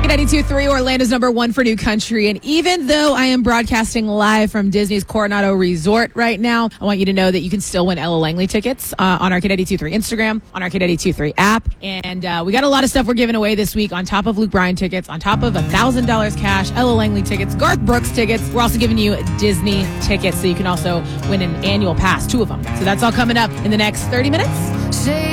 Arcade 92.3, Orlando's #1 for new country. And even though I am broadcasting live from Disney's Coronado Resort right now, I want you to know that you can still win Ella Langley tickets on Arcade 92.3 Instagram, on Arcade 92.3 app. And we got a lot of stuff we're giving away this week on top of Luke Bryan tickets, on top of $1,000 cash, Ella Langley tickets, Garth Brooks tickets. We're also giving you Disney tickets, so you can also win an annual pass, 2 of them. So that's all coming up in the next 30 minutes.